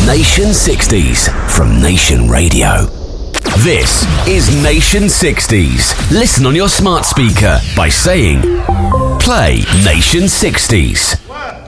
Nation 60s from Nation Radio. This is Nation 60s. Listen on your smart speaker by saying, play Nation 60s.